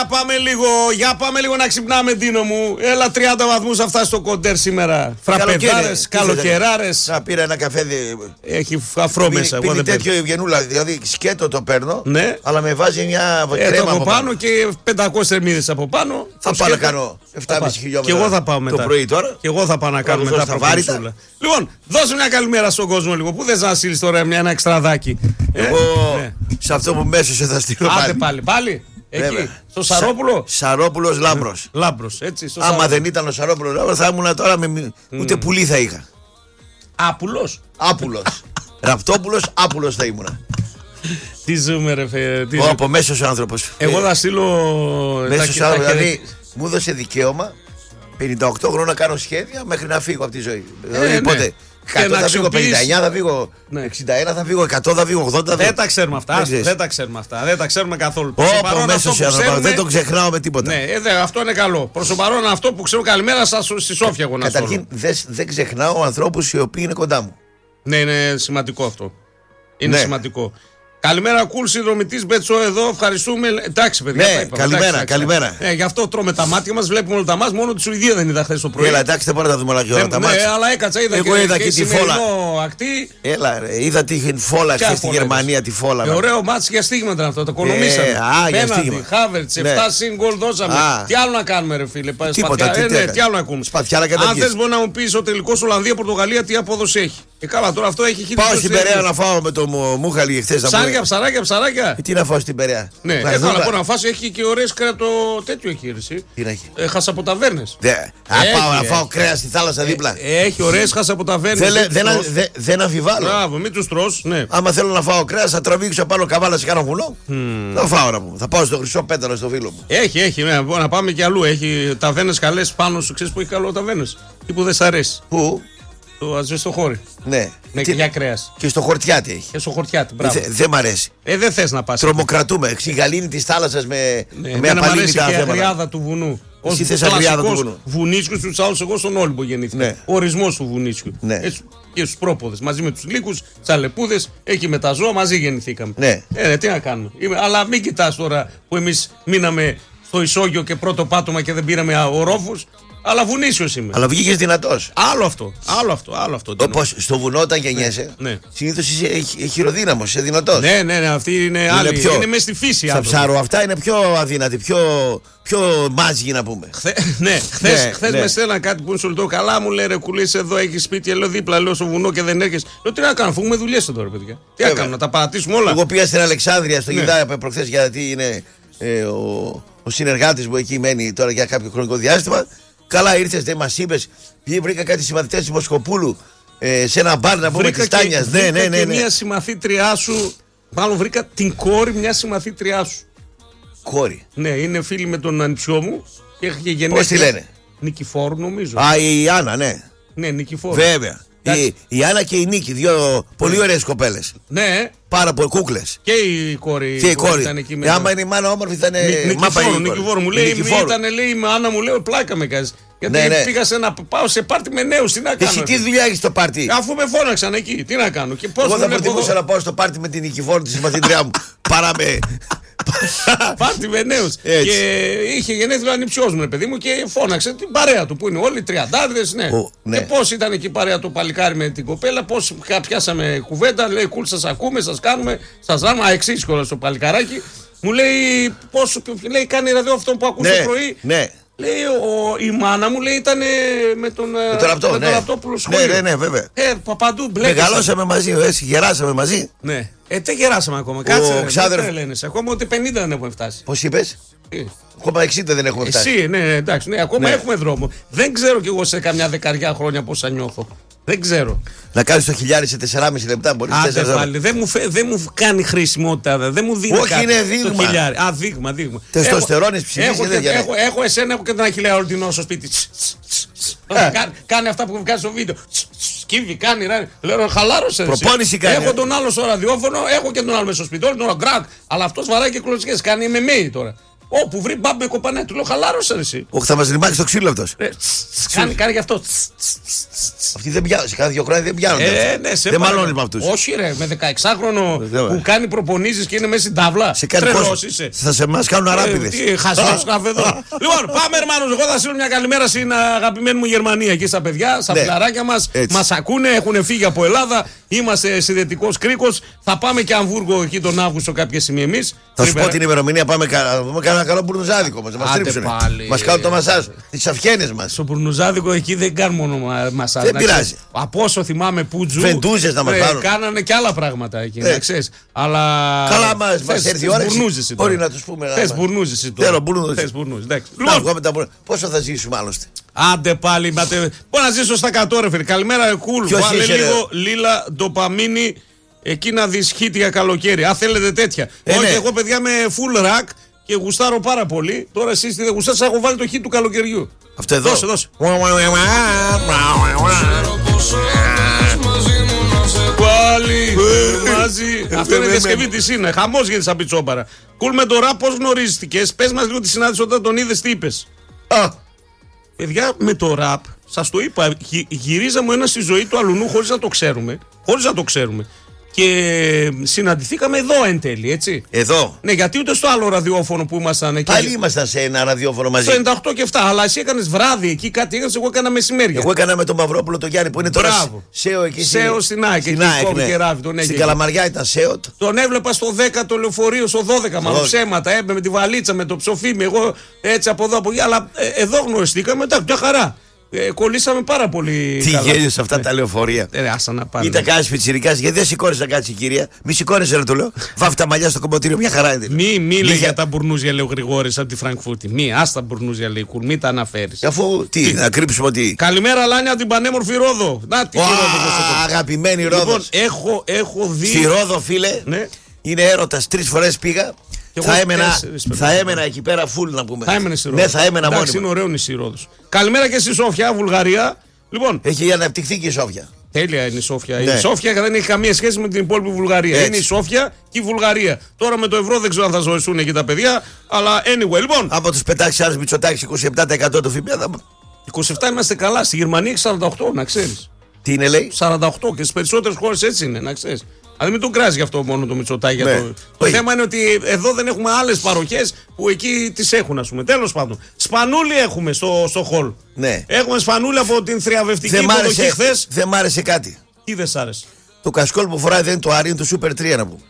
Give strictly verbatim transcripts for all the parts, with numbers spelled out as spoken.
Πάμε λίγο, για πάμε λίγο να ξυπνάμε, Ντίνο μου. Έλα, τριάντα βαθμούς θα φτάσει στο κοντέρ σήμερα. Φραπεδάρες, καλοκαιράρες. Θα πήρα ένα καφέ. Έχει αφρό μέσα. Πίνει, πίνει τέτοιο ευγενούλα. Δηλαδή σκέτο το παίρνω, ναι. Αλλά με βάζει μια ε, κρέμα από πάνω και πεντακόσιες ερμίδες από πάνω. Θα πάω να κάνω επτά και μισό χιλιόμετρα. Και εγώ θα πάω μετά. Το πρωί τώρα. Και εγώ θα πάω να κάνω μετά προπονησούλα. Λοιπόν, δώσε μια καλημέρα στον κόσμο λίγο. Πού θες να στείλεις τώρα μια, ένα εξτραδάκι. Εγώ ναι. Σε αυτό που μέσωσε θα στείλω πάλι. Άντε πάλι, πάλι. Εκεί, στο Σαρόπουλο. Σαρόπουλος Λάμπρος. Λάμπρος, έτσι. Άμα Σαρόπουλο. Δεν ήταν ο Σαρόπουλος Λάμπρος, θα ήμουν τώρα με. Mm. Ούτε πουλί θα είχα. Άπουλος. Άπουλος. Ραπτόπουλος, Άπουλος θα ήμουν. Τι ζούμε, ρε φε. Ο από μέσος άνθρωπος. Εγώ θα στείλω. Μέσος άνθρωπος. Δηλαδή μου έδωσε δικαίωμα πενήντα οκτώ χρόνια να κάνω σχέδια μέχρι να φύγω από τη ζωή. Δηλαδή πότε. εκατό θα φύγω, πενήντα εννιά θα φύγω, ναι. εξήντα ένα θα φύγω, εκατό θα φύγω, ογδόντα θα φύγω. Δεν τα ξέρουμε αυτά. Δεν, δεν τα ξέρουμε αυτά. Δεν τα ξέρουμε καθόλου. Ω, μέσος ξέρουμε... Δεν το ξεχνάω με τίποτα. Ναι, δε, αυτό είναι καλό. Προς το παρόν αυτό που ξέρω, καλημέρα σας στη Σόφια εγώ να σου. Καταρχήν δεν ξεχνάω ανθρώπους οι οποίοι είναι κοντά μου. Ναι, είναι σημαντικό αυτό. Είναι ναι. σημαντικό. Καλημέρα, κουλ συνδρομητής Μπέτσο εδώ. Ευχαριστούμε. Εντάξει, παιδιά. Ναι, είπα, καλημέρα, εντάξει, καλημέρα. Ε, γι' αυτό τρώμε τα μάτια μας, βλέπουμε όλα τα μάτια. Μόνο τη Σουηδία δεν είδα χθες το πρωί. Έλα, εντάξει, δεν μπορώ να τα δούμε όλα και όλα τα μάτια. Ναι, αλλά έκατσα, είδα εγώ και, είδα και, και τη φόλα. Ακτή. Έλα, ρε, είδα τη φόλα χθες στη Γερμανία, τη φόλα. Ε, ωραίο μάτς για στίγματα αυτό, το κονομήσαμε. Ε, α, για στίγμα. Χάβερτς, επτά συν γκολ δώσαμε. Τι άλλο να κάνουμε, ρε φίλε. Τίποτα, τι άλλο να κάνουμε. Αν θες μπορεί να μου πεις ο τελικός Ολλανδία-Πορτογαλία τι απόδοση έχει. Ε, καλά, τώρα αυτό έχει χίλια. Πάω στην Περαία να φάω με το Μούχαλη χθες. Ψάρια, ψαράκια, ψαράκια. Τι να φάω στην Περαία. Ναι, ε, καλά, μπορεί να φας, έχει και ωραίες κρέατο τέτοιο έχει. Τι να έχει. Ε, χασαποταβέρνες. Δε. Α, πάω να φάω κρέας στη θάλασσα δίπλα. Έχει ωραίες χασαποταβέρνες. Δεν αμφιβάλλω. Μπράβο, μην τους τρως. Άμα θέλω να φάω κρέας, θα τραβήξω πάνω καβάλα σε κάνα βουνό. Θα φάω να μου. Θα πάω στο Χρυσό Πέταλο στο φίλο μου. Έχει, έχει, να πάμε και αλλού. Έχει ταβέρνες καλές πάνω σου, ξέρεις που έχει καλό ταβέρνες. Τι που δεν σ' αρέσει. Πού? Το αζεστοχώρι. Ναι. Με και για κρέας. Και στο χορτιάτι έχει. Και στο χορτιάτι, μπράβο. Δεν δε μ' αρέσει. Ε, δεν θες να πας. Τρομοκρατούμε. Ξυγαλήνη τη θάλασσα με, ναι, με απαλήμητα θέματα. Και αγριάδα του βουνού. Εσύ θες αγριάδα του βουνού. Βουνίσκου στους άλλους, εγώ στον Όλυμπο γεννήθηκα. Ναι. Ο ορισμός του βουνίσκου. Ναι. Έτσι, και στους πρόποδες. Μαζί με τους λύκους, τις αλεπούδες, εκεί με τα ζώα μαζί γεννηθήκαμε. Ναι. Ε, ναι, τι να κάνουμε. Είμαι, αλλά μην κοιτάς τώρα που εμείς μείναμε στο ισόγειο και πρώτο πάτωμα και δεν πήραμε ορόφους. Αλλά βουνίσιος είμαι. Αλλά βγήκες δυνατός. Άλλο αυτό. Άλλο αυτό. Άλλο αυτό όπως στο βουνό όταν γεννιέσαι, ναι, ναι. συνήθως είσαι χειροδύναμος, είσαι δυνατός. Ναι, ναι, ναι, αυτή είναι, είναι άλλη. Πιο, είναι μέσα στη φύση. Στα ψάρο αυτά είναι πιο αδύνατη, πιο, πιο μάζιγη να πούμε. Χθε, ναι, χθες, ναι, χθες ναι. με στέλναν κάτι που είναι σολτό. Καλά μου λέει ρε κουλής εδώ, έχει σπίτι, λέω δίπλα, λέω στο βουνό και δεν έρχεσαι. Λέω τι να κάνω, αφού έχουμε δουλειές εδώ, ρε παιδιά. Τι να κάνω, να τα παρατήσουμε όλα. Εγώ πήγα στην Αλεξάνδρεια στο ναι. Γιδά προχθές γιατί είναι ε, ο, ο συνεργάτης μου εκεί μένει τώρα για κάποιο χρονικό διάστημα. Καλά ήρθες, δεν μας είπες. Βρήκα κάτι συμμαθητές του Μοσχοπούλου ε, σε ένα μπαρ να πούμε της Τάνιας. Ναι, ναι, ναι, ναι. Και μια συμμαθήτριά σου, μάλλον βρήκα την κόρη μια συμμαθήτριά σου. Κόρη. Ναι, είναι φίλη με τον ανιψιό μου και έχει γεννήσει. Πώς τη λένε? Νικηφόρου νομίζω. Α, η Άννα, ναι. Ναι, Νικηφόρου. Βέβαια. Η, η Άννα και η Νίκη, δύο πολύ ωραίες κοπέλες. Ναι. Πάρα πολύ κούκλες. Και η κόρη. Και η κόρη. Ήταν εκεί με άμα είναι η μάνα όμορφη θα είναι. Νικηφόρου, Νικηφόρου. Μου λέει, ήταν, λέει, η Άννα μου λέει, πλάκα με κάνεις. Γιατί ναι, ναι. πήγα σε ένα, πάω σε πάρτι με νέους, τι να κάνω. Εσύ τι δουλειά έχεις στο πάρτι? Αφού με φώναξαν εκεί, τι να κάνω. Και πώς εγώ θα προτιμούσα να πάω στο πάρτι με την Νικηφόρου τη συμμαθήτριά μου. Παρά με. Πάρτι με νέους. Και είχε γενέθλιο ανιψιός μου, παιδί μου, και φώναξε την παρέα του που είναι όλοι τριαντάριδες. Ναι. Oh, ναι. Και πώς ήταν εκεί η παρέα του παλικάρι με την κοπέλα, πώς πιάσαμε κουβέντα. Λέει, κουλ, σας ακούμε, σας κάνουμε, σας ράνουμε. Αεξίσκολα στο παλικαράκι. Μου λέει, πώς, λέει, κάνει ραδιό αυτό που ακούσε το πρωί. Ναι. Λέει, ο, η μάνα μου λέει ήταν με τον, με τον ραπτό, ναι. Ραπτόπουλο σχολείο. Ναι, ναι, ναι, βέβαια. Ε, παπαντού μπλέκεσαι. Μεγαλώσαμε μαζί, έτσι, γεράσαμε μαζί. Ναι. Ε, δεν γεράσαμε ακόμα. Κάτσε, ο ξάδερφ... δεν λένε. Ακόμα ούτε πενήντα δεν έχουμε φτάσει. Πώς είπες? Ε. Ακόμα εξήντα δεν έχουμε φτάσει. Εσύ, ναι, ναι, εντάξει, ναι, ακόμα ναι. έχουμε δρόμο. Δεν ξέρω κι εγώ σε καμιά δεκαριά χρόνια πώς θα νιώθω. Δεν ξέρω. Να κάνεις το χιλιάρι σε τεσσεράμισι λεπτά μπορεί να. Δεν μου, φε, δεν μου κάνει χρησιμότητα. Δεν μου δίνει. Όχι, κάτι, είναι δείγμα. Α, δείγμα, δείγμα. Τεστοστερόνης ψυχής. Έχω, έχω, έχω, έχω εσένα, έχω και τον Αχιλλέα Ορτινό στο σπίτι. Κάνει αυτά που κάνει στο βίντεο. Σκύβει, κάνει. Λέω, χαλάρωσε. Προπόνηση κάνει. Έχω τον άλλο στο ραδιόφωνο, έχω και τον άλλο μέσα στο σπίτι. Όλο τον γκρακ. Αλλά αυτό βαράει και κλωτσιές. Κάνει με μέι τώρα. Όπου βρει μπάμπε κοπανέ, του λέω χαλάρωσε εσύ. Όχι, θα μας ρημάξει το ξύλο αυτός. Κάνει, κάνει γι' αυτό. Αυτοί δεν πιάνουν, σε κάθε δύο χρόνια δεν πιάνουν. Ε, ναι, σε δεν μαλώνει με αυτούς. Όχι, ρε, με δεκαεξάχρονο που κάνει προπονήσεις και είναι μέσα στην τάβλα. Σε κάνει τρελός είσαι. Θα σε μας κάνουν αράπηδες. Τι χασός καφεδό. Λοιπόν, πάμε hermanos. Εγώ θα στείλω μια καλημέρα στην αγαπημένη μου Γερμανία εκεί στα παιδιά, στα φιλαράκια μας. Μας ακούνε, έχουν φύγει από Ελλάδα. Είμαστε συνδετικός κρίκος. Θα πάμε και Αμβούργο εκεί τον Αύγουστο κάποια στιγμή εμείς. Θα σου πω την ημερομηνία, πάμε ένα καλό μπουρνουζάδικο μας. Μας τρίψουν. Μας κάνουν το μασάζ, τις αυχένες μας. Στο μπουρνουζάδικο εκεί δεν κάνουν μόνο μασάζ. Δεν πειράζει. Από όσο θυμάμαι Πούτζου. Βεντούζες να μας πάρουν. Κάνανε και άλλα πράγματα εκεί, να ξέρεις. Αλλά. Καλά, μας έρθει η ώρα. Μπορεί να τους πούμε. Θες μπουρνούζες τώρα. Θες μπουρνούζες. Πόσο θα ζήσουμε άλλωστε. Άντε πάλι, μπορώ να ζήσω στα κατώ, ρε φίλε. Καλημέρα, κουλ. Βάλε λίγο λίλα ντοπαμίνη εκεί να δεις χίτ για καλοκαίρι. Αν θέλετε τέτοια. Ε, Όχι, ναι. εγώ παιδιά με full rack και γουστάρω πάρα πολύ. Τώρα εσείς τι δεν γουστάρεις, έχω βάλει το χίτ του καλοκαιριού. Αυτό εδώ. Δώσε, δώσε. Πάλι μαζί. Αυτό είναι η διασκευή της είναι. Χαμός γίνεται σαν πιτσόπαρα. Κουλ με το ραπ, πώς γνωρίστηκες. Πες μας λίγο τη συνάντηση όταν τον είδες, τι είπες. Α, παιδιά, με το ραπ, σας το είπα, γυ, γυρίζαμε ένα στη ζωή του αλουνού χωρίς να το ξέρουμε. Χωρίς να το ξέρουμε. Και συναντηθήκαμε εδώ εν τέλει, έτσι. Εδώ. Ναι, γιατί ούτε στο άλλο ραδιόφωνο που ήμασταν εκεί. Πάλι ήμασταν σε ένα ραδιόφωνο μαζί. Στο ενενήντα οκτώ και επτά. Αλλά εσύ έκανες βράδυ εκεί, κάτι έκανες, εγώ έκανα μεσημέρια. Εγώ έκανα με τον Μαυρόπουλο τον Γιάννη που είναι τώρα. Μπράβο. ΣΕΟ εκεί. ΣΕΟ στην ΑΕΚ. Στην ΑΕΚ, ναι. Στην Καλαμαριά ήταν ΣΕΟ. Τον έβλεπα στο δέκα το λεωφορείο, στο δώδεκα. Μάλλον ψέματα. Έμπε με τη βαλίτσα, με το ψοφίμι. Εγώ έτσι από εδώ από εκεί. Αλλά ε, εδώ γνωριστήκαμε. Εντάξει, μια χαρά. Ε, κολλήσαμε πάρα πολύ. Τι γέλιο σε αυτά ναι. τα λεωφορεία. Ε, άσα να πάνε. Ήταν κάτι πιτσιρικάς, γιατί δεν σηκώνεσαι να κάτσει η κυρία. Μη σηκώνεσαι, ρε, του λέω. Βάφει τα μαλλιά στο κομμωτήριο, μια χαρά είναι. Μη μίλε για τα μπουρνούζια, λέει ο Γρηγόρης από τη Φραγκφούρτη. Μη, άστα μπουρνούζια, λέει, κουρ, μη τα αναφέρει. Αφού τι, τι, να κρύψουμε ότι. Καλημέρα, Λάνια, την πανέμορφη Ρόδο. Να τη Ρόδο. Αγαπημένη Ρόδο. Λοιπόν, έχω, έχω δει. Στη Ρόδο, φίλε, ναι. Είναι έρωτα. Τρεις φορές πήγα. Θα έμενα, τέσσερις, θα έμενα εκεί πέρα φουλ να πούμε. Θα έμενε στη Ρόδο. Ναι, θα έμενα μόνο. Είναι ωραίο νησί Ρόδος. Καλημέρα και στη Σόφια, Βουλγαρία. Λοιπόν, έχει αναπτυχθεί και η Σόφια. Τέλεια είναι η Σόφια. Ναι. Η Σόφια δεν έχει καμία σχέση με την υπόλοιπη Βουλγαρία. Έτσι. Είναι η Σόφια και η Βουλγαρία. Τώρα με το ευρώ δεν ξέρω αν θα ζωηθούν εκεί τα παιδιά. Αλλά anyway, λοιπόν. Από του πετάξει άλλου Μητσοτάκη είκοσι επτά τοις εκατό του ΦΠΑ. είκοσι επτά είμαστε καλά. Στη Γερμανία έχει σαράντα οκτώ, να ξέρει. Τι είναι, λέει. σαράντα οκτώ και στι περισσότερε χώρε έτσι είναι, να ξέρει. Αλλά μην τον κράζει γι' αυτό μόνο το Μητσοτάκη. Ναι. Το, το θέμα είναι ότι εδώ δεν έχουμε άλλες παροχές που εκεί τις έχουν, ας πούμε. Τέλος πάντων. Σπανούλι έχουμε στο, στο χολ. Ναι. Έχουμε σπανούλι από την θριαβευτική υποδοχή χθες. Δεν μ' άρεσε κάτι. Τι δεν σ' άρεσε. Το κασκόλ που φοράει δεν είναι το Άρη, είναι το Super τρία να πούμε.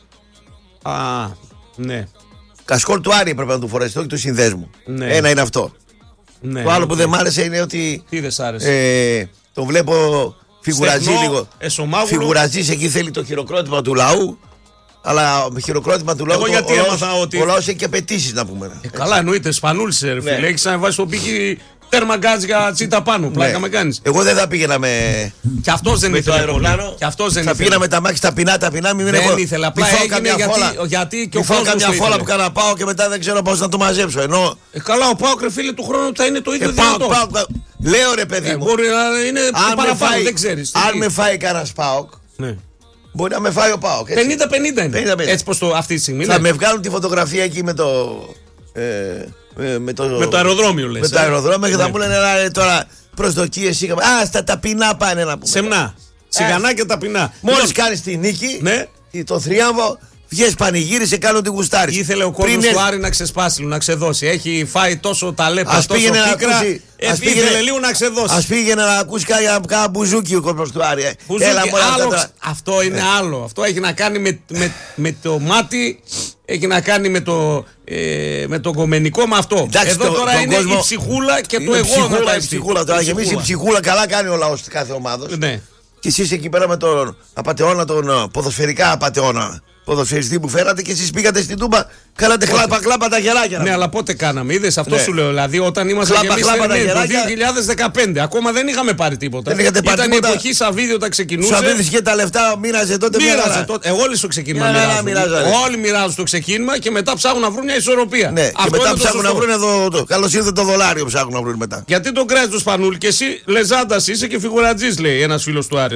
Α, ναι. Κασκόλ του Άρη έπρεπε να του φορέσει, όχι του συνδέσμου. Ναι. Ένα είναι αυτό. Ναι, το άλλο okay. που δεν μ' άρεσε είναι ότι. Τι δεν σ' άρεσε. Ε, τον βλέπω. Φιγουραζεί λίγο. Φιγουραζεί εκεί, θέλει το χειροκρότημα του λαού. Αλλά με χειροκρότημα του λαού. Εγώ γιατί έμαθα ότι. Ο λαός έχει και απαιτήσεις να πούμε. Ε, καλά, εννοείται. Σπανούλησε, ρε φίλε. Έχει να βάζει το πίκι τέρμα γκάτζια τσίτα πάνω. Πλάκα με κάνει. Εγώ δεν θα πήγαινα με. Κι αυτό δεν ήθελε. αεροπλάνο. Κι αυτό δεν θα πήγαινα με τα μάξι ταπεινά, ταπεινά. Μην δεν ήθελα. Απλά έγινε γιατί και ο Πάοκ. Καμιά φόλα που κάνα πάω και μετά δεν ξέρω πώ να το μαζέψω. Ενώ. Καλά, ο Πάοκ, ρε φίλε, του χρόνου θα είναι το ίδιο δυνατό. Λέω ρε παιδί μου. Μπορεί να είναι παραπάνω, δεν ξέρει. Αν με φάει κανένα Πάοκ. Μπορεί να με φάει ο Πάοκ. πενήντα πενήντα είναι. πενήντα πενήντα. Έτσι πως το αυτή τη στιγμή. Θα ναι. με βγάλουν τη φωτογραφία εκεί με το. Ε, με, το με το αεροδρόμιο λες. Με το αεροδρόμιο και θα μου λένε τώρα προσδοκίες είχαμε. Α, στα ταπεινά πάνε να πούμε. Σεμνά. Σιγανά και ταπεινά. Μόλις κάνεις τη νίκη, ναι. το θρίαμβο, βγες πανηγύρισε, κάνω την γουστάρι. Ήθελε ο κόσμος του Άρη να ξεσπάσει, να ξεδώσει. Έχει φάει τόσο ταλέπα, τόσο πίκρα. Ήθελε λίγο να ξεδώσει. Ας πήγαινε να ακούσει κάνα μπουζούκι ο κόσμος του Άρη. Έλα, άλλο, αυτό είναι άλλο. Αυτό έχει να κάνει με, με, με το μάτι, έχει να κάνει με το, ε, με το κομμενικό με αυτό. Εντάξει, εδώ το, τώρα είναι κόσμο, η ψυχούλα και το εγώ. Ψυχούλα, η ψυχούλα, τώρα και εμείς η ψυχούλα καλά κάνει ο λαός κάθε ομάδος. Ναι. Και εσείς εκεί πέρα με τον απατεώνα, τον ποδοσφαιρικά απατεώνα ποδοσφαιριστή που φέρατε και εσείς πήγατε στην Τούμπα, κάνατε χλάπα χλάπα τα γεράκια. Ναι, αλλά πότε κάναμε, είδες, αυτό ναι. σου λέω. Δηλαδή, όταν ήμασταν χλάπα, εμείς χλάπα, ναι, το δύο χιλιάδες δεκαπέντε, ακόμα δεν είχαμε πάρει τίποτα. Δεν είχατε πάρει Ήταν τίποτα. η εποχή Σαββίδη όταν ξεκινούσε. Σαββίδης και τα λεφτά μοίραζε τότε. Μοίραζε τότε. Εγώ όλοι στο ξεκίνημα μοιράζουν. Όλοι μοιράζουν στο ξεκίνημα και μετά ψάχνουν να βρουν μια ισορροπία. Ναι, και μετά ψάχνουν να βρουν εδώ. Καλώς ήρθε το δολάριο ψάχνουν να βρουν μετά. Γιατί τον κράζει το Σπανούλη και εσύ λεζάντα είσαι και φιγουρατζής, λέει ένα φίλο του Άρη εδώ.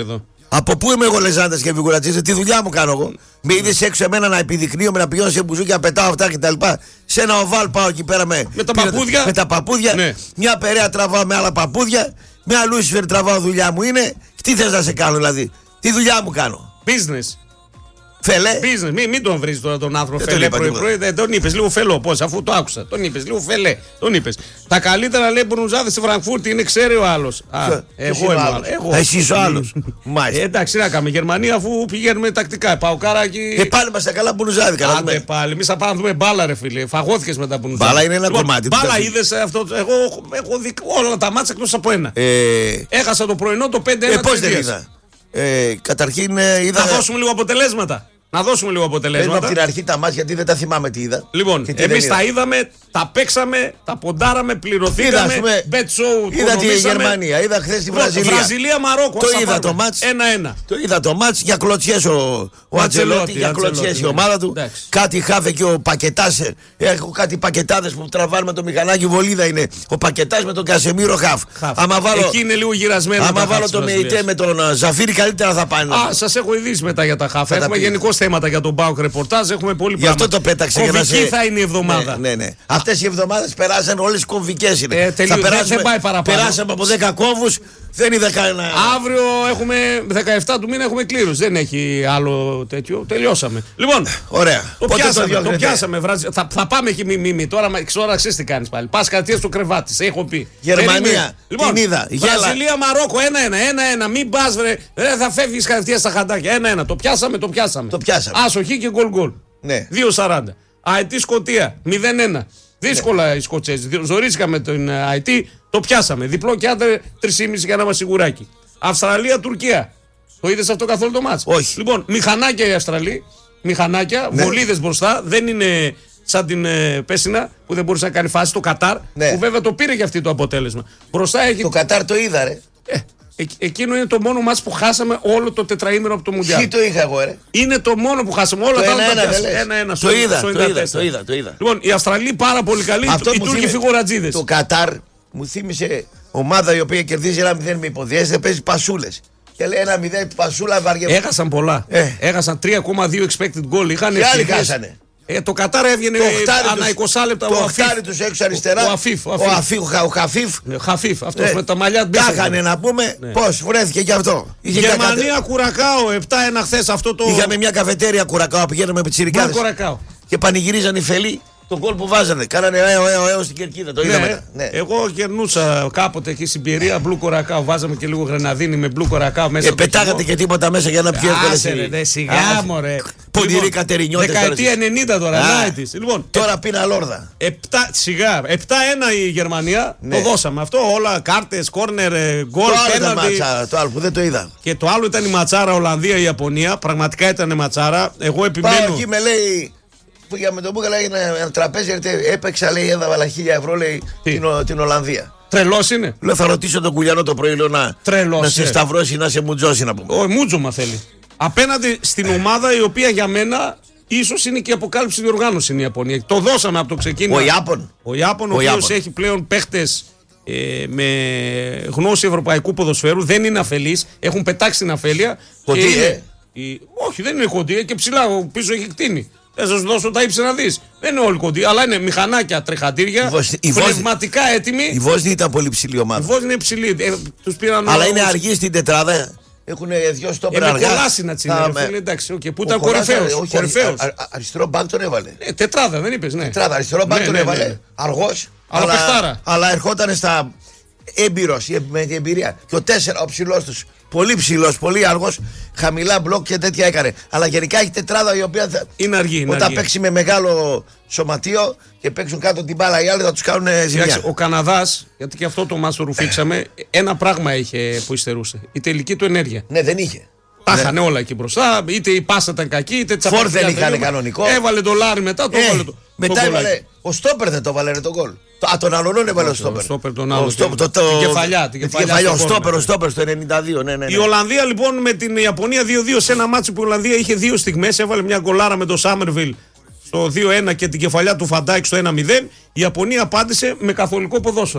Από πού είμαι εγώ Λεζάντας και Βικουρατσίδης, τι δουλειά μου κάνω εγώ. Με είδες έξω εμένα να επιδεικνύομαι, να πηγαίνω σε μπουζούκια, πετάω αυτά κτλ. Σε ένα οβάλ πάω εκεί πέρα με, με τα παπούδια. Με τα παπούδια. Ναι. Μια περαία τραβάω με άλλα παπούδια. Μια Λούσιφερ τραβάω, δουλειά μου είναι. Τι θες να σε κάνω δηλαδή, τι δουλειά μου κάνω. Business. Φελέ. Business. Μην, μην τον βρει τώρα τον άνθρωπο. Φελέ πρωί-πρωί. Δεν τον είπε λίγο φελό. Πώς, αφού το άκουσα. Τον είπε λίγο φελέ. Τον είπε. Τα καλύτερα λέει μπουρνουζάδε στη Φραγκφούρτη είναι, ξέρει ο άλλο. Εγώ είμαι. Εσύ ο άλλο. Ε, εντάξει, να κάνουμε Γερμανία αφού πηγαίνουμε τακτικά. Πάω κάρακι. Ε, πάλι μα τα καλά μπουρνουζάδικα. Άντε πάλι. Εμεί θα πάμε να δούμε μπάλα, ρε φίλε. Φαγώθηκε με τα μπουρνουζάδικα. Μπάλα είναι ένα λοιπόν, κομμάτι. Μπάλα είδε αυτό. Εγώ έχω δει όλα τα μάτσα εκτό από ένα. Ε... Έχασα το πρωινό το πέντε ένα. Ε, Πώ δεν είδα. Ε, καταρχήν ε, είδα. Να δώσουμε λίγο αποτελέσματα. Να δώσουμε λίγο αποτελέσματα. Από την αρχή τα μάτια γιατί δεν τα θυμάμαι τι είδα. Λοιπόν, εμείς τα είδαμε, τα παίξαμε, τα ποντάραμε, πληρωθήκαμε. Bet show. Είδα τη Γερμανία, είδα χθες τη Βραζιλία. Βραζιλία, Μαρόκο. Το είδα το μάτς. ένα-ένα. Το είδα το μάτς για κλωτσιές ο, ο Αντζελότη, για κλωτσιές η ομάδα του. Εντάξει. Κάτι χάφε και ο Πακετάς. Έχω κάτι πακετάδες που τραβάνε με το μηχανάκι, βολίδα είναι. Ο Πακετάς με τον Κασεμίρο χαφ. Εκεί είναι λίγο γυρασμένο. Άμα βάλω το Μεϊτέ με τον Ζαφίρι, καλύτερα θα πάνε. Α, σας έχω ειδήσει μετά για τα χαφ. Έχουμε γενικώ θέματα για τον Μπάουκ ρεπορτάζ, έχουμε πολύ πράγματα. Γι' αυτό το πέταξε για να σε... θα είναι η εβδομάδα. Ναι, ναι, ναι. Αυτές οι εβδομάδες περάσαν όλες κομβικές είναι. Ε, τελείω, θα περάσουμε, δεν πάει παραπάνω. Περάσαμε από δέκα κόμβους, δεν είδα κανένα. Αύριο έχουμε δεκαεπτά του μήνα έχουμε κλήρωση. Δεν έχει άλλο τέτοιο. Τελειώσαμε. Λοιπόν, ωραία. Το Πότε πιάσαμε. Το, το πιάσαμε βραζι... θα, θα πάμε εκεί μη, μη, μη. Τώρα ξώρα ξέρεις τι κάνεις πάλι. Πας κατευθείαν στο κρεβάτι. Σε έχω πει. Γερμανία. Λοιπόν, την είδα. Βραζιλία, Μαρόκο ένα-ένα. ένα-ένα. Μην πας βρε. Δεν θα φεύγεις κατευθείαν στα χαντάκια. ένα-ένα. Το πιάσαμε, το πιάσαμε. Το πιάσαμε. Άσοχη και γκολ γκολ. Ναι. δύο σαράντα. Αετή Σκωτία μηδέν ένα. Δύσκολα ναι. Οι Σκοτσέζοι. Ζορίστηκαν με τον Αετή. Το πιάσαμε. Διπλό και άντε τρία κόμμα πέντε για να μας σιγουράκι. Αυστραλία, Τουρκία. Το είδες αυτό καθόλου το μάτς? Όχι. Λοιπόν, μηχανάκια οι Αυστραλοί. Μηχανάκια, ναι. Βολίδες μπροστά. Δεν είναι σαν την ε, Πέσινα που δεν μπορούσε να κάνει φάση. Το Κατάρ. Ναι. Που βέβαια το πήρε για αυτή το αποτέλεσμα. Μπροστά έχει. Το Κατάρ το είδα, ρε. Ε, ε, εκείνο είναι το μόνο μάτς που χάσαμε όλο το τετραήμερο από το Μουντιάλ. Τι το είχα εγώ, ρε. Είναι το μόνο που χάσαμε. Όλα τα άλλα ένα-ένα. Το είδα, το είδα, το είδα, το είδα. Λοιπόν, οι Αυστραλοί πάρα πολύ καλοί. Οι Τούρκοι φιγουρατζίδες. Το Κατάρ μου θύμισε ομάδα η οποία κερδίζει ένα μηδέν με υποδιές, δεν παίζει πασούλες. Και λέει ένα μηδέν πασούλα βαριέμαι. Έχασαν πολλά. Ε. Έχασαν τρία κόμμα δύο expected goal. Είχαν και άλλοι χάσανε. Ε, το Κατάρ έβγαινε ανά είκοσι λεπτά. Το οχτάρι τους έξω αριστερά. Ο Αφίφ. Ο, Αφίφ, ο Χαφίφ. Χαφίφ, αυτός με τα μαλλιά. Τάχανε να πούμε πώς βρέθηκε και αυτό. Γερμανία Κουρακάο επτά ένα χθες αυτό το. Είχαμε μια καφετέρια Κουρακάο, πηγαίναμε με τσιρικάδες. Και πανηγυρίζαν οι φελοί. Τον γκολ που βάζανε, κάνανε έω, έω, έω στην κερκίδα. Το είδαμε. Ναι, ναι. Εγώ γερνούσα κάποτε εκεί στην Πιερία μπλου κορακάο. Βάζαμε και λίγο γρεναδίνη με μπλου κορακάο μέσα. Και πετάγατε και τίποτα μέσα για να πιει εύκολα. Ρε, σιγά μωρέ. Ποντηρή Κατερινιώτε. Δεκαετία ενενήντα τώρα. Λοιπόν, τώρα πίνα λόρδα. Σιγά. επτά ένα η Γερμανία. Το δώσαμε αυτό. Όλα κάρτες, κόρνερ, γκολ, πέναλτι. Το άλλο που δεν το είδα. Και το άλλο ήταν η ματσάρα Ολλανδία-Ιαπωνία. Πραγματικά ήταν ματσάρα. Εγώ επιμένω. Πάω εκεί με λέει. Που για με τον Μπούκα λέει ένα, ένα τραπέζι, έπαιξα, λέει, έδαβα χίλια ευρώ, λέει, την, την Ολλανδία. Τρελός είναι. Λέω, θα ρωτήσω τον Κουλιανό το πρωί, λέω, να, να σε σταυρώσει, να σε μουτζώσει, να πούμε. Ο μουτζωμα θέλει. Απέναντι στην ομάδα η οποία για μένα ίσως είναι και η αποκάλυψη διοργάνωση είναι η Ιαπωνία. Το δώσαμε από το ξεκίνημα. Ο Ιάπων. Ο Ιάπων, ο, ο οποίος έχει πλέον παίχτες ε, με γνώση ευρωπαϊκού ποδοσφαίρου, δεν είναι αφελής, έχουν πετάξει την αφέλεια. Κοντή, ε. η... Όχι, δεν είναι κοντή, και ψηλά πίσω έχει κτίνη. Θα σας δώσω τα ύψη να δεις. Δεν είναι όλοι κοντοί, αλλά είναι μηχανάκια, τρεχαντήρια, πνευματικά έτοιμοι. Η Βόσνη ήταν πολύ ψηλή ομάδα. Η Βόσνη είναι ψηλή. Ε, τους πήραν αλλά είναι αργοί στην τετράδα. Έχουν δυο στόπερ ε, αργά. Με κολάσινα τσινέρ, φίλε, εντάξει, okay, που ήταν κορυφαίος. Αριστερό μπακ τον έβαλε. Ε, τετράδα δεν είπες, ναι. Τετράδα, αριστερό μπακ ναι, τον ναι, έβαλε. Ναι. Αργός. Αλλά, αλλά, αλλά ερχόταν στα έμπειρος με την εμπειρία. Και ο τέσσερα, ο ψηλός τους. Πολύ ψηλός, πολύ αργός, χαμηλά μπλοκ και τέτοια έκανε. Αλλά γενικά έχει τετράδα η οποία θα... είναι αργή. Είναι όταν αργή. Παίξει με μεγάλο σωματείο και παίξουν κάτω την μπάλα, οι άλλοι θα τους κάνουν ζημιά. Ο Καναδάς, γιατί και αυτό το μάτς το ρουφήξαμε, ένα πράγμα είχε που υστερούσε. Η τελική του ενέργεια. Ναι, δεν είχε. Τα είχαν ναι. όλα εκεί μπροστά. Είτε η πάσα ήταν κακή, είτε τσαπάκια. Φόρ δεν είχαν κανονικό. Έβαλε το Λάρι μετά, το έβαλε. Το... Μετά το έβαλε. Ο Στόπερ δεν το έβαλε το γκολ. Α, τον άλλον έβαλε ο Στόπερ. Στόπερ τον άλλον. Την κεφαλιά. Την κεφαλιά. Ο Στόπερ, ο Στόπερ στο ενενήντα δύο. Ναι, ναι, ναι. Η Ολλανδία λοιπόν με την Ιαπωνία δύο δύο σε ένα μάτσο που η Ολλανδία είχε δύο στιγμές. Έβαλε μια γκολάρα με το Σάμερβιλ στο δύο ένα και την κεφαλιά του Φαντάικ στο ένα μηδέν. Η Ιαπωνία απάντησε με καθολικό ποδόσφαιρο.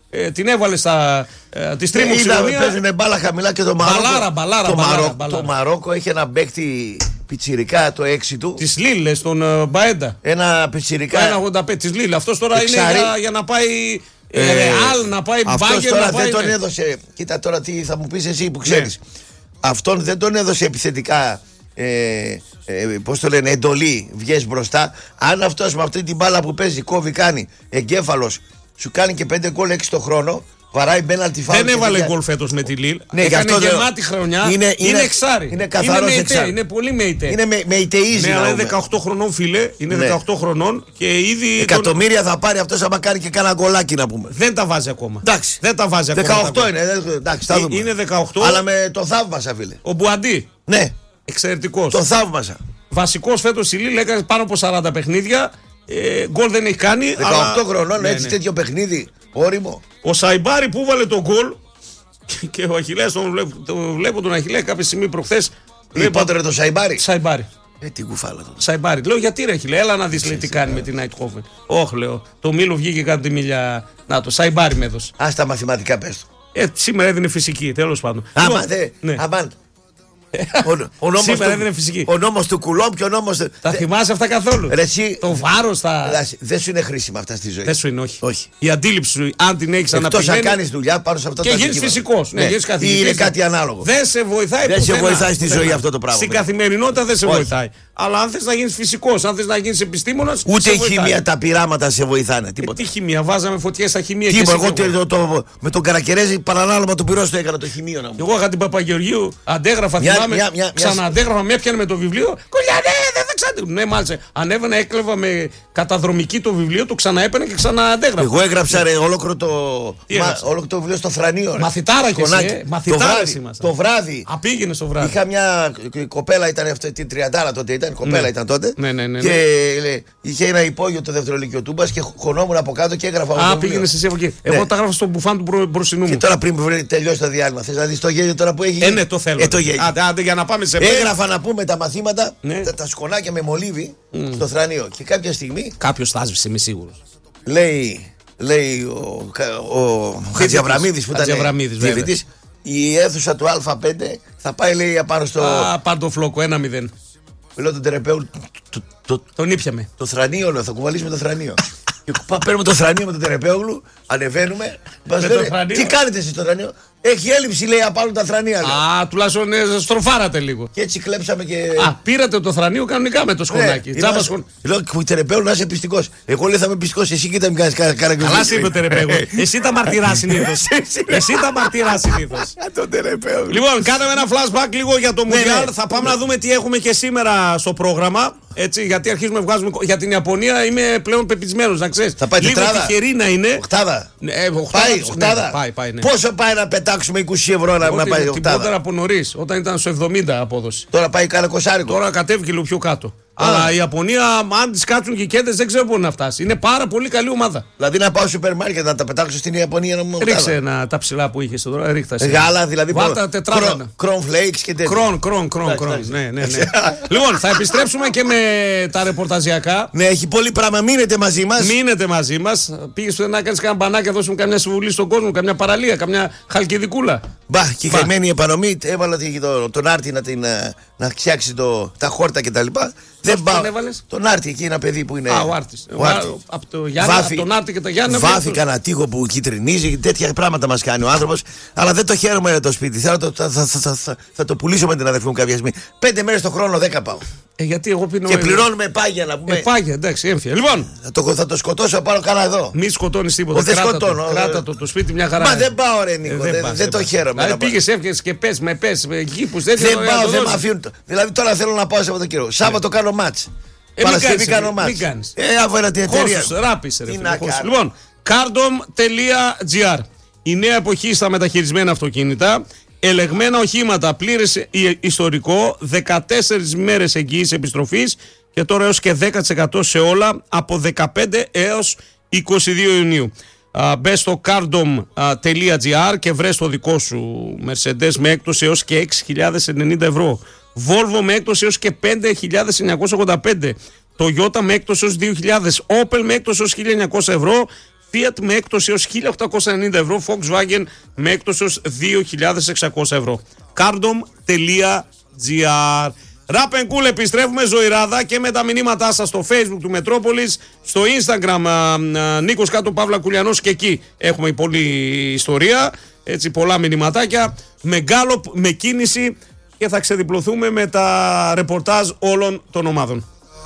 Ε, την έβαλε στα. Ε, τη στρίμωξε. Είδαμε, παίζουν μπάλα χαμηλά και το Μαρόκο. Μπαλάρα, μπαλάρα, το, μπαλάρα, Μαρό, μπαλάρα. το Μαρόκο έχει ένα παίκτη πιτσιρικά το έξι του. Τη Λίλε, τον uh, Μπαέντα. Ένα πιτσιρικά. Ένα ογδόντα πέντε τη Λίλε. Αυτό τώρα εξάρι. είναι για, για να πάει. Ε, Ρεάλ, να πάει Μπάγκερ. Τώρα να πάει, δεν τον ναι. έδωσε. Κοίτα τώρα τι θα μου πει εσύ που ξέρει. Ναι. Αυτόν δεν τον έδωσε επιθετικά. Ε, ε, πώς το λένε, εντολή, βγες μπροστά. Αν αυτός με αυτή την μπάλα που παίζει, κόβει, κάνει εγκέφαλος, σου κάνει και πέντε γκολ έξι το χρόνο, βαράει πέναλτι φάουλ. Δεν έβαλε γκολ φέτος με τη Λίλ. Ναι, έκανε αυτό γεμάτη χρονιά. Είναι, είναι, είναι εξάρι. Είναι καθαρός εξάρι. Είναι πολύ μεϊτέ. Είναι με, μεϊτεΐζι. Ναι, αλλά είναι δεκαοκτώ χρονών, φίλε. Είναι ναι. δεκαοκτώ χρονών και ήδη. Εκατομμύρια τον... θα πάρει αυτός άμα κάνει και κάνα γκολάκι να πούμε. Δεν τα βάζει ακόμα. Εντάξει. Δεν τα βάζει ακόμα. δεκαοκτώ είναι. Εντάξει, θα δούμε. Είναι δεκαοκτώ. Αλλά με το θαύμασα, φίλε. Ο Μπουαντί. Ναι. Εξαιρετικός. Το θαύμασα. Βασικός φέτος η Λίλ, έκανε πάνω από σαράντα παιχνίδια. Ε, γκολ δεν έχει κάνει. δεκαοκτώ αλλά... χρονών, ναι, έτσι ναι. τέτοιο παιχνίδι. Όριμο. Ο Σαϊμπάρη που βάλε τον γκολ και ο Αχιλλέας τον βλέπω, τον βλέπω τον Αχιλλέα κάποια στιγμή προχθές. Λείποντερε το Σαϊμπάρη. Σαϊμπάρη. Ε, τι κουφάλα τότε. Σαϊμπάρη. Λέω γιατί ρε Αχιλλέα, έλα να δεις λέει, τι κάνει με την Αιτχόφεν. Όχι, λέω. Το Μήλο βγήκε κάτω τη μιλιά. Να το Σαϊμπάρη με έδωσε. Α τα μαθηματικά πες του. Ε, σήμερα έδινε φυσική, τέλος πάντων. Άμα δε. Ναι. Αμάν. Ο, ο, νόμος του, ο νόμος του Κουλόμπ και ο νόμος του... Τα θυμάσαι αυτά καθόλου. Ρε, εσύ, το βάρος τα... Δεν σου είναι χρήσιμα αυτά στη ζωή. Δεν σου είναι, όχι. όχι. Η αντίληψη σου, αν την έχεις αναπτυγμένη... Εκτός αν κάνεις δουλειά πάνω σε αυτά και τα γίνεις φυσικός. Ναι, ναι. Γίνεις καθηγητής. Ή είναι κάτι ανάλογο. Δεν σε βοηθάει Δεν σε βοηθάει στη ζωή αυτό το πράγμα. Στην καθημερινότητα δεν σε βοηθάει. Αλλά αν θες να γίνεις φυσικός, αν θες να γίνεις επιστήμονας. Ούτε η χημεία, τα πειράματα σε βοηθάνε. Τι χημεία, βάζαμε φωτιές στα χημεία. Τι εγώ με τον Καρακερέζη παρανάλωμα του πυρός το έκανα το χημείο να μου. Εγώ είχα την Παπαγεωργίου, αντέγραφα, θυμάμαι. Ξαναντέγραφα, με έπιανε με το βιβλίο. Κουλιανέ, δεν θα ξανά. Ναι, μάλιστα. Ανέβαινα, έκλεβα με καταδρομική το βιβλίο, το ξαναέπαινα και ξαναντέγραφα. Εγώ έγραψα ρε, ολόκληρο το, μα, ολόκληρο το βιβλίο στο θρανείο. Ρε. Μαθητάρα και εσύ, ε. Μαθητάρα είμαστε. Το βράδυ. Α, πήγαινε στο βράδυ. Είχα μια κοπέλα, ήταν αυτή την τριάντα τότε, ήταν κοπέλα ναι. ήταν τότε. Ναι, ναι, ναι, ναι. Και λέει, είχε ένα υπόγειο το δευτερολυκείο τούμπα και χωνόμουν από κάτω και έγραφα. Α, πήγαινε εσύ από εκεί. Ναι. Εγώ τα έγραφα στο μπουφάν του προ, μπροστινού μου. Και τώρα πριν τελειώσει το διάλειμμα, θε να δει το γέλιο τώρα που έχει. Ε, ναι, το θέλω. Ε, το γέλιο. Άντε, άντε, για να πάμε σε έγραφα να πούμε τα μαθήματα, ναι. τα, τα σκονάκια με μολύβι mm. στο θρανείο. Και κάποια στιγμή. Κάποιο θα άσβησε, είμαι σίγουρο. Λέει, λέει ο, ο, ο Χατζιαβραμίδης που ήταν διευθυντής, η αίθουσα του Α πέντε θα πάει λέει απάνω στο. Α, παντοφλόκο, ένα μηδέν. Λέω τον Τερεπέου. Το, το, τον ήπιαμε. Το θρανείο, λέω, θα κουβαλήσουμε το θρανείο. Και παίρνουμε το θρανείο με τον Τερεπέογλου, ανεβαίνουμε. Μας λένε, τι κάνετε εσείς στο θρανείο. Έχει έλλειψη λέει απάνω τα θρανεία. Λέει. Α, τουλάχιστον ε, στροφάρατε λίγο. Και έτσι κλέψαμε και. Α, πήρατε το θρανείο κανονικά με το σκονάκι. Ναι, Τζάμπα σχον... Λέω που Τερεπέου να είσαι πιστικός. Εγώ λέω θα είμαι πιστικός, εσύ κοίτα μην κάνεις καραγκιόζη. Καλά σε είπε ο Τερεπέου. Εσύ τα μαρτυρά συνήθως. Εσύ τα μαρτυρά συνήθως. Λοιπόν, κάναμε ένα flashback λίγο για το Μουντιάλ. Θα πάμε να δούμε τι έχουμε και σήμερα στο πρόγραμμα. Έτσι, γιατί αρχίζουμε να βγάζουμε. Για την Ιαπωνία είμαι πλέον πεπισμένος, να ξέρεις. Θα πάει λίγο τυχερή να είναι. Οχτάδα. Ε, πάει, οχτάδα. Πάει, πάει, ναι. Πόσο πάει να πετάξουμε είκοσι ευρώ να, να πάει οχτάδα. Την από νωρίς, όταν ήταν στο εβδομήντα απόδοση. Τώρα πάει κάνα κοσάρικο. Τώρα κατέβηκε λίγο πιο κάτω. Α. Αλλά η Ιαπωνία, αν τη κάτσουν και οι κέντες, δεν ξέρω πού να φτάσει. Είναι πάρα πολύ καλή ομάδα. Δηλαδή να πάω στο σούπερ μάρκετ να τα πετάξω στην Ιαπωνία να μου οχτάδα. Ρίξε ένα, τα ψηλά που είχε τώρα, ρίχτα. Γάλα, δηλαδή. Βάλτα τετράδανα. Κρον φλέιξ και τέτοια. Κρον, κρον, κρον. κρον. Ναι, ναι, ναι. Λοιπόν, θα επιστρέψουμε και με τα ρεπορταζιακά. Ναι, έχει πολύ πράγμα. Μείνετε μαζί μας. Μείνετε μαζί μας. Πήγε στο να κάνει κανένα μπανάκι, να δώσουμε καμιά συμβουλή στον κόσμο, καμιά παραλία, καμιά χαλκιδικούλα. Μπα, και η χαμένη επανομή. Έβαλα τον Άρτη να, την, να φτιάξει το, τα χόρτα κτλ. Δεν πάω. Τον Άρτη, εκεί ένα παιδί που είναι. Α, ο Άρτης. Από το Γιάννα, από τον Άρτη και το Γιάννα. Βάφει κανένα τείχο που κυτρινίζει, τέτοια πράγματα μας κάνει ο άνθρωπος. Αλλά δεν το χαίρομαι για το σπίτι. Θέλω το, θα, θα, θα, θα, θα το πουλήσω με την αδερφή μου κάποια στιγμή. Πέντε μέρες το χρόνο, δέκα πάω. Ε, γιατί εγώ πίνω. Και πληρώνουμε πάγια να πούμε. Ε, πάγια, εντάξει, έμφυα. Λοιπόν. Θα το, θα το σκοτώσω πάνω κάνα εδώ. Μη σκοτώνει τίποτα. Δεν σκοτώνω. Κράτα το, το σπίτι μια χαρά. Μα δεν πάω, ρε Νίκο. Ε, δεν, δεν, δεν το χαίρομαι. Δηλαδή πήγε, έφυγε και πε με πε με γήπου. Δεν πάω, δεν με αφήνουν. Δηλαδή τώρα θέλω να πάω Σαββατοκύριακο. Σάββατο κάνω μάτς. Ε, Παρασκευή κάνω μάτς. Μην κάνεις. Ε, αφού την εταιρεία. Ράπησε ρε φίλε. Λοιπόν, κάρντομ τελεία τζι άρ. Η νέα εποχή στα μεταχειρισμένα αυτοκίνητα. Ελεγμένα οχήματα, πλήρες ιστορικό, δεκατέσσερις μέρες εγγύης επιστροφής και τώρα έως και δέκα τοις εκατό σε όλα από δεκαπέντε έως είκοσι δύο Ιουνίου. Uh, μπες στο κάρντομ τελεία τζι άρ και βρες το δικό σου Mercedes με έκπτωση έως και έξι χιλιάδες ενενήντα ευρώ, Volvo με έκπτωση έως και πέντε χιλιάδες εννιακόσια ογδόντα πέντε, Toyota με έκπτωση έως δύο χιλιάδες, Opel με έκπτωση έως χίλια εννιακόσια ευρώ, Fiat με έκπτωση έως χίλια οκτακόσια ενενήντα ευρώ, Volkswagen με έκπτωση έως δύο χιλιάδες εξακόσια ευρώ. Cardom τελεία τζι άρ. Rap and Cool, επιστρέφουμε ζωηράδα και με τα μηνύματά σας στο Facebook του Μετρόπολης, στο Instagram α, α, Νίκος κάτω Παύλα Κουλιανός, και εκεί έχουμε πολλή ιστορία, έτσι, πολλά μηνυματάκια, με γκάλοπ, με κίνηση, και θα ξεδιπλωθούμε με τα ρεπορτάζ όλων των ομάδων.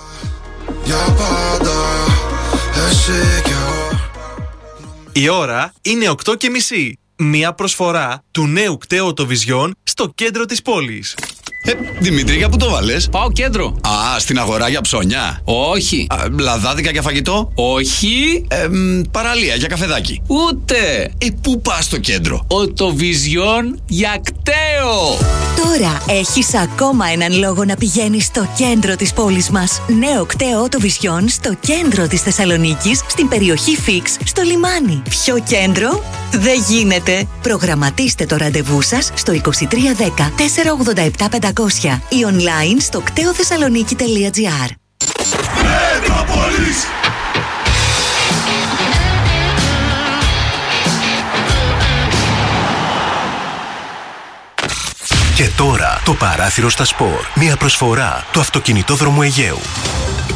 Η ώρα είναι οκτώ και μισή. Μια προσφορά του νέου κταίου Autovision στο κέντρο της πόλης. Ε, Δημήτρη, για πού το βάλες? Πάω κέντρο. Α, στην αγορά για ψώνια. Όχι. Α, λαδάδικα για φαγητό. Όχι. Ε, μ, παραλία για καφεδάκι. Ούτε. Ε, πού πας στο κέντρο? Autovision για κταίο. Τώρα έχεις ακόμα έναν λόγο να πηγαίνεις στο κέντρο της πόλης μας. Νέο κταίο Autovision στο κέντρο της Θεσσαλονίκης, στην περιοχή Φίξ, στο λιμάνι. Ποιο κέντρο? Δεν γίνεται. Προγραμματίστε το ραντεβού σας στο είκοσι τρία δέκα τετρακόσια ογδόντα επτά πεντακόσια ή online στο κτέοθεσσαλονίκη τελεία τζι άρ. Μετρόπολης. Και τώρα το παράθυρο στα σπορ. Μια προσφορά του Αυτοκινητόδρομου Αιγαίου.